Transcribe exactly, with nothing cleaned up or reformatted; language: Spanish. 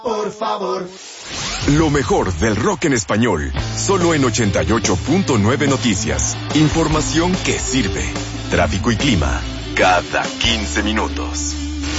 Por favor. Lo mejor del rock en español, solo en ochenta y ocho punto nueve Noticias. Información que sirve. Tráfico y clima, cada quince minutos.